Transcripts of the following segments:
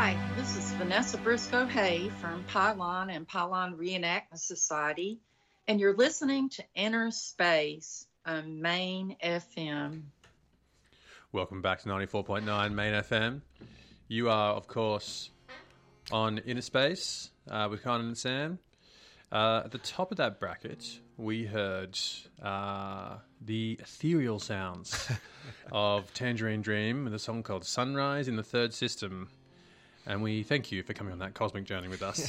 Hi, this is Vanessa Briscoe Hay from Pylon and Pylon Reenactment Society, and you're listening to Inner Space on Main FM. Welcome back to 94.9 Main FM. You are, of course, on Inner Space with Conan and Sam. At the top of that bracket, we heard the ethereal sounds of Tangerine Dream with a song called Sunrise in the Third System. And we thank you for coming on that cosmic journey with us.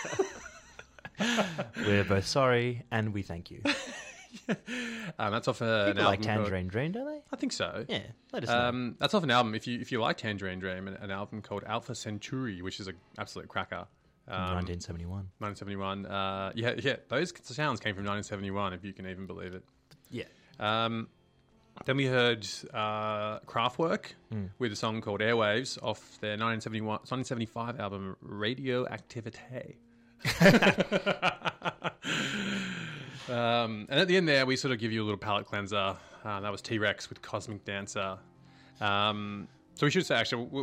We're both sorry, and we thank you. That's off People an album like Tangerine Dream, don't they? I think so. Yeah, let us know. That's off an album. If you like Tangerine Dream, an album called Alpha Centauri, which is an absolute cracker. 1971. 1971. Yeah, those sounds came from 1971, if you can even believe it. Yeah. Then we heard Kraftwerk with a song called Airwaves off their 1975 album Radioactivité. And at the end there, we sort of give you a little palate cleanser. That was T-Rex with Cosmic Dancer. So we should say, actually,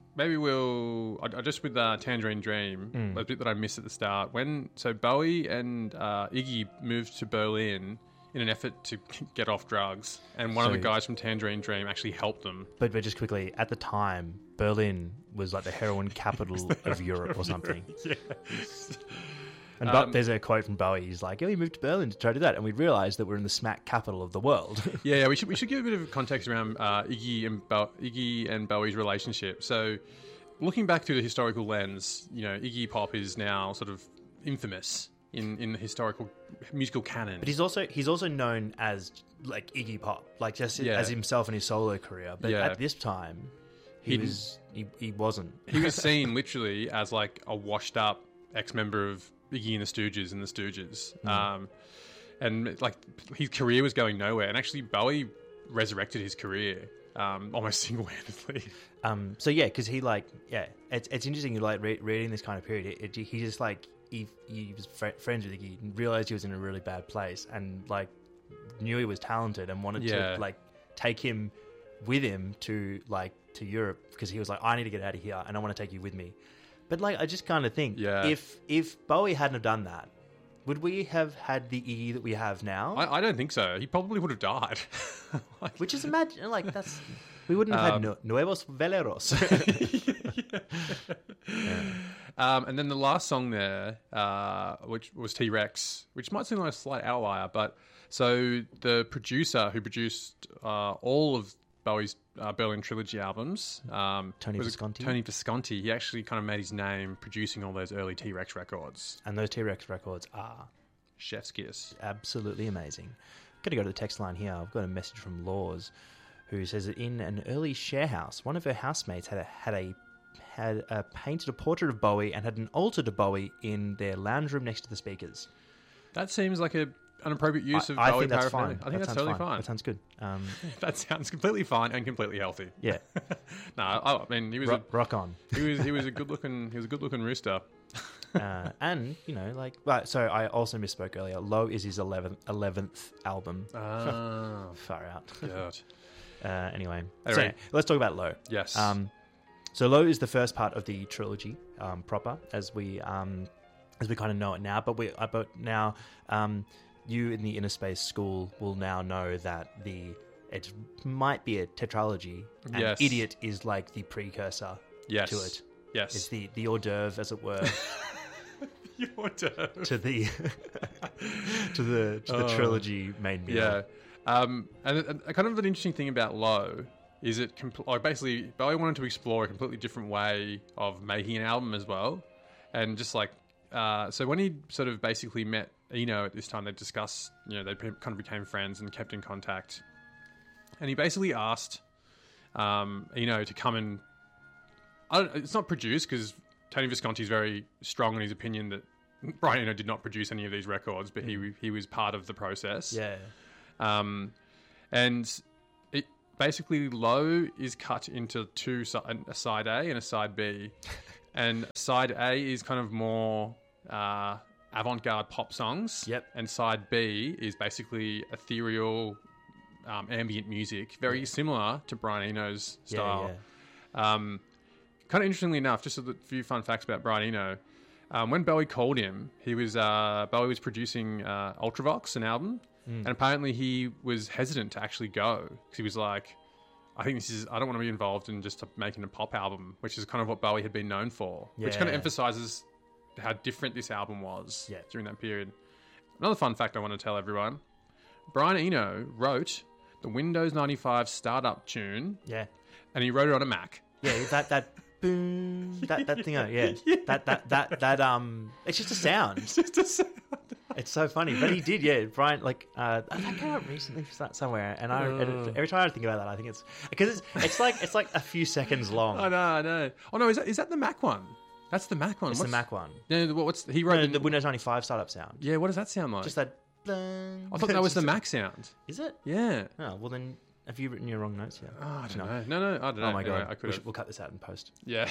I just with Tangerine Dream, a bit that I missed at the start. So Bowie and Iggy moved to Berlin in an effort to get off drugs, and one of the guys from Tangerine Dream actually helped them. But just quickly, at the time, Berlin was like the heroin capital of Europe or something. Yes. And there's a quote from Bowie. He's like, "Oh, we moved to Berlin to try to do that, and we realised that we're in the smack capital of the world." Yeah, we should give a bit of context around Iggy and Bowie's relationship. So, looking back through the historical lens, Iggy Pop is now sort of infamous in the historical musical canon. But he's also known as like Iggy Pop, like just as himself in his solo career. But at this time, he wasn't. He was seen literally as like a washed up ex-member of Iggy and the Stooges. And like his career was going nowhere. And actually, Bowie resurrected his career almost single-handedly. Because he it's interesting. You like reading this kind of period. He just like. He was friends with Iggy and realised he was in a really bad place and like knew he was talented and wanted to like take him with him to Europe, because he was like, I need to get out of here and I want to take you with me. But like I just kind of think if Bowie hadn't have done that, would we have had the Iggy that we have now? I don't think so. He probably would have died. Which is we wouldn't have had Nuevos Veleros. And then the last song there, which was T-Rex, which might seem like a slight outlier, but so the producer who produced all of Bowie's Berlin Trilogy albums, Tony Visconti, he actually kind of made his name producing all those early T-Rex records. And those T-Rex records are chef's kiss. Absolutely amazing. Got to go to the text line here. I've got a message from Laws, who says that in an early share house, one of her housemates had painted a portrait of Bowie and had an altar to Bowie in their lounge room next to the speakers. That seems like an appropriate use of Bowie. I think that's fine. I think that's totally fine. That sounds good. That sounds completely fine and completely healthy. Yeah. No, I mean he was rock on. He was a good looking rooster. And so I also misspoke earlier. Low is his 11th album. Far out. God. Anyway, so let's talk about Low. Yes. So Low is the first part of the trilogy proper, as we kind of know it now. But now you in the Inner Space School will now know that it might be a tetralogy, and Idiot is like the precursor to it. Yes, it's the hors d'oeuvre, as it were. The hors d'oeuvre to the trilogy main meal. Yeah. And kind of an interesting thing about Low is it basically Bowie wanted to explore a completely different way of making an album as well, and just like so when he sort of basically met Eno at this time, they discussed, they kind of became friends and kept in contact, and he basically asked Eno to come and it's not produce, because Tony Visconti is very strong in his opinion that Brian Eno did not produce any of these records, but he was part of the process. Yeah. And it basically Low is cut into a side A and a side B. And side A is kind of more avant-garde pop songs. Yep. And side B is basically ethereal ambient music, very similar to Brian Eno's style. Yeah. kind of interestingly enough, just a few fun facts about Brian Eno. When Bowie called him, Bowie was producing Ultravox, an album, and apparently he was hesitant to actually go because he was like, I don't want to be involved in just making a pop album, which is kind of what Bowie had been known for, which kind of emphasizes how different this album was during that period. Another fun fact I want to tell everyone, Brian Eno wrote the Windows 95 startup tune, and he wrote it on a Mac. Yeah, that boom, that thing, that it's just a sound. It's just a sound. It's so funny, but he did, Brian. Like that came out recently somewhere, and every time I think about that, I think it's because it's like a few seconds long. I know. Oh no, is that the Mac one? That's the Mac one. It's the Mac one. Yeah, he wrote the Windows 95 startup sound. Yeah, what does that sound like? Just that. I thought that was the Mac sound. Is it? Yeah. Oh well, then have you written your wrong notes here? Oh, I don't know. No, I don't know. Oh my god, anyway, we'll cut this out in post. Yeah.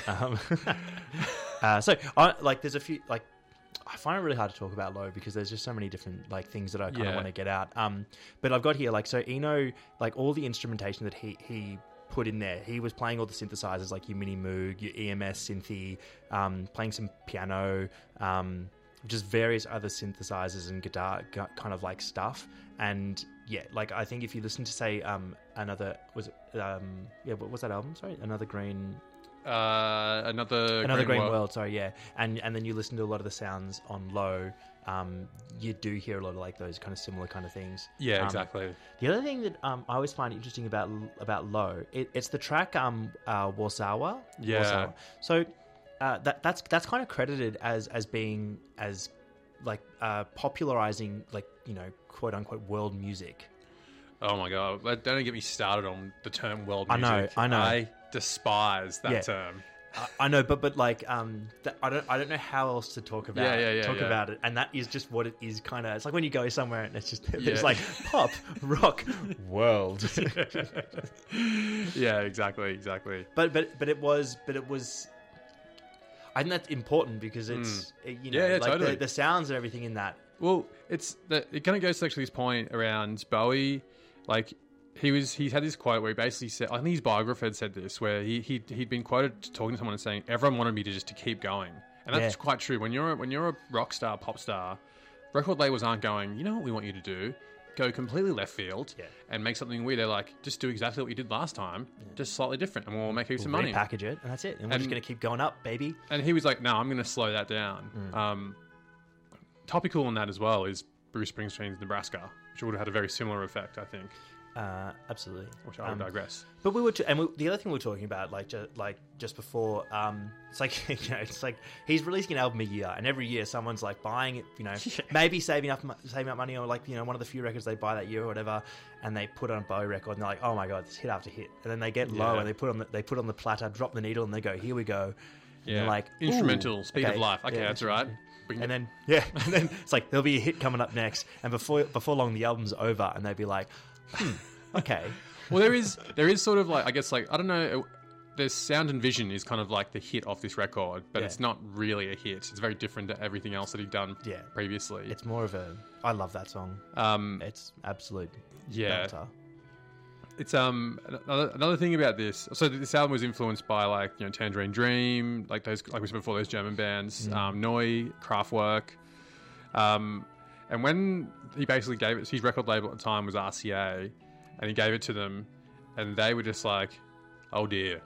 So there's a few like. I find it really hard to talk about Low because there's just so many different like things that I kind of want to get out. But I've got here like so Eno, like all the instrumentation that he put in there. He was playing all the synthesizers like your Mini Moog, your EMS Synthy, playing some piano, just various other synthesizers and guitar kind of like stuff. And yeah, like I think if you listen to say what was that album? Sorry, Another Green Green World. Sorry, yeah, and then you listen to a lot of the sounds on Low. You do hear a lot of like those kind of similar kind of things. Yeah, exactly. The other thing that I always find interesting about Low, it's the track Warsawa. Yeah. Warsawa. So that's kind of credited as being as like popularizing like quote unquote world music. Oh my god! Don't get me started on the term world music. I know. I despise that term. I know, but like I don't know how else to talk about about it, and that is just what it is. Kind of, it's like when you go somewhere and it's just there's like pop, rock, world. Yeah, exactly. But it was. I think that's important because it's like totally. the sounds and everything in that. Well, it kind of goes to actually this point around Bowie, like. He had this quote where he basically said, I think his biographer had said this, where he'd been quoted talking to someone and saying, everyone wanted me to keep going. And that's quite true. When you're a rock star, pop star, record labels aren't going, you know what we want you to do? Go completely left field and make something weird. They're like, just do exactly what you did last time, just slightly different, and we'll make you some money. Package it, and that's it. And we're just going to keep going up, baby. And he was like, no, I'm going to slow that down. Topical on that as well is Bruce Springsteen's Nebraska, which would have had a very similar effect, I think. Absolutely. Which I would digress. But the other thing we were talking about, just before, it's like it's like he's releasing an album a year, and every year someone's like buying it, maybe saving up money, or like one of the few records they buy that year or whatever, and they put on a Bowie record, and they're like, oh my god, it's hit after hit, and then they get low, and they put on the platter, drop the needle, and they go, here we go, and they're like instrumental, Speed of Life. Okay, that's right. And then it's like there'll be a hit coming up next, and before long the album's over, and they'd be like. Okay. Well, there is sort of like, I guess, like, I don't know, the Sound and Vision is kind of like the hit off this record, but it's not really a hit. It's very different to everything else that he'd done previously. It's more of I love that song. It's absolute belter. It's another thing about this. So this album was influenced by like Tangerine Dream, like we said before, those German bands, Neu, Kraftwerk. And when he basically gave it, his record label at the time was RCA, and he gave it to them, and they were just like, oh dear.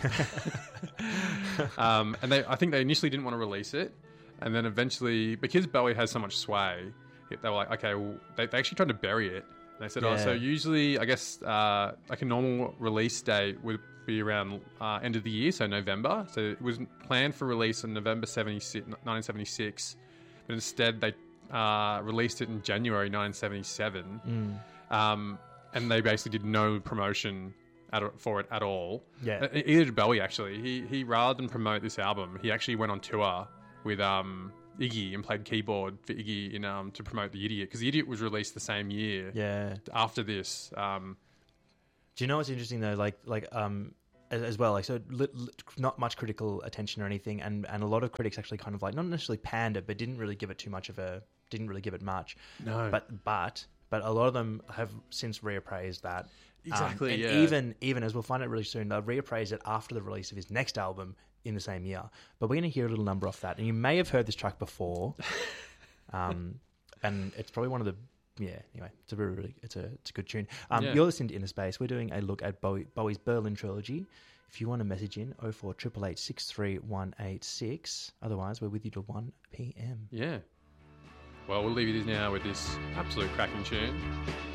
And I think they initially didn't want to release it, and then eventually, because Bowie has so much sway, they were like, okay, well, they actually tried to bury it. And they said, so usually, I guess, like a normal release date would be around end of the year, so November. So it was planned for release in November 1976, but instead they released it in January 1977, and they basically did no promotion for it at all. Yeah, either did Bowie actually. He rather than promote this album, he actually went on tour with Iggy and played keyboard for Iggy in to promote The Idiot, because The Idiot was released the same year. Yeah, after this. Do you know what's interesting though? Like as well, like so, not much critical attention or anything, and a lot of critics actually kind of like not necessarily panned it, but didn't really give it much. No, but a lot of them have since reappraised that. Exactly, and yeah. even as we'll find out really soon, they'll reappraise it after the release of his next album in the same year. But we're going to hear a little number off that, and you may have heard this track before, and it's probably one of the Anyway, it's a good tune. You're listening to Inner Space. We're doing a look at Bowie's Berlin trilogy. If you want to message in, 0488 63186. Otherwise, we're with you till 1 p.m. Yeah. Well, we'll leave you now with this absolute cracking tune.